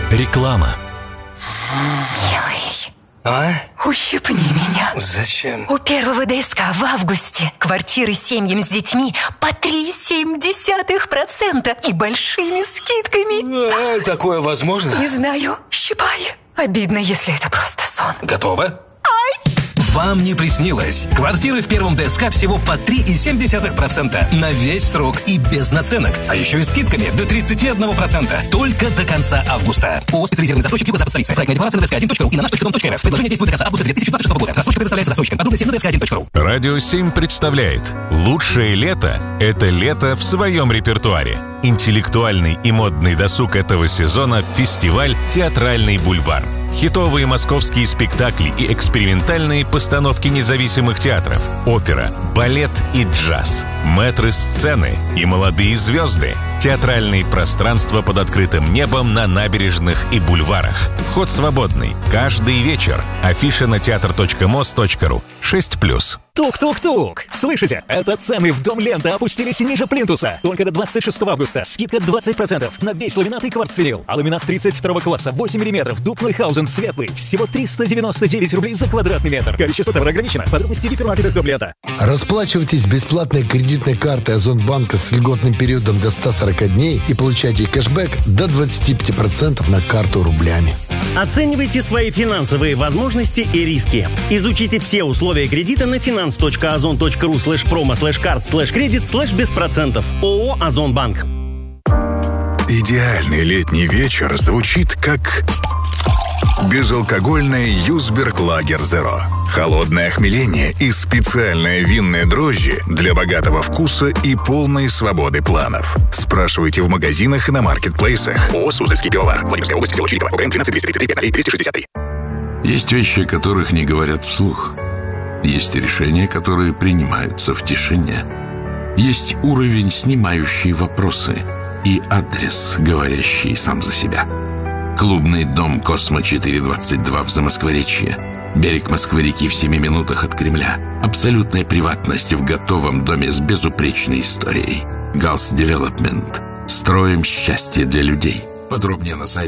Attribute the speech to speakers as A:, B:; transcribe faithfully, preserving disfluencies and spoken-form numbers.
A: Реклама.
B: Милый,
C: А?
B: ущипни меня.
C: Зачем?
B: У первого ДСК в августе квартиры семьям с детьми по три целых семь десятых процента и большими скидками.
C: А, такое возможно?
B: Не знаю, щипай. Обидно, если это просто сон.
C: Готово?
A: Вам не приснилось. Квартиры в первом ДСК всего по три целых семь десятых процента на весь срок и без наценок. А еще и скидками до тридцать один процент. Только до конца августа. ООО «Специализированный застройщик Юго-Запад столицы». Проектная декларация на дск один точка ру и на наш точка ком точка эр эф. Предложение действует до конца августа две тысячи двадцать шестого года. Рассрочка предоставляется застройщикам. Подробности на дск один точка ру.
D: Радио семь представляет «Лучшее лето – это лето в своем репертуаре». Интеллектуальный и модный досуг этого сезона – фестиваль «Театральный бульвар». Хитовые московские спектакли и экспериментальные постановки независимых театров, опера, балет и джаз, мэтры сцены и молодые звезды, театральные пространства под открытым небом на набережных и бульварах. Вход свободный. Каждый вечер. Афиша на театр точка мос точка ру. шесть плюс.
E: Тук-тук-тук! Слышите? Это цены в Дом Лента опустились ниже плинтуса. Только до двадцать шестого августа. Скидка двадцать процентов на весь ламинат и кварцвинил. А ламинат тридцать второго класса восемь миллиметров. Дуб Нойхаузен светлый. Всего триста девяносто девять рублей за квадратный метр. Количество товара ограничено. Подробности в гипермаркетах Дом Лента.
F: Расплачивайтесь бесплатной кредитной картой Озонбанка с льготным периодом до ста сорока дней и получайте кэшбэк до двадцати пяти процентов на карту рублями.
G: Оценивайте свои финансовые возможности и риски. Изучите все условия кредита на финанс точка озон точка ру слэш промо слэш карт слэш кредит слэш без процентов. ООО «Озонбанк».
H: Идеальный летний вечер звучит как безалкогольное Юсберг Лагер Зеро. Холодное охмеление и специальные винные дрожжи для богатого вкуса и полной свободы планов. Спрашивайте в магазинах и на маркетплейсах. ООО «Суздальский пивовар». Владимирская область, село Чириково. УКМ двенадцать двести тридцать три пять ноль двести шестьдесят три.
I: Есть вещи, которых не говорят вслух. Есть решения, которые принимаются в тишине. Есть уровень, снимающий вопросы, и адрес, говорящий сам за себя. Клубный дом «Космо четыре двадцать два» в Замоскворечье. Берег Москвы-реки в семи минутах от Кремля. Абсолютная приватность в готовом доме с безупречной историей. Галс Девелопмент. Строим счастье для людей. Подробнее на сайте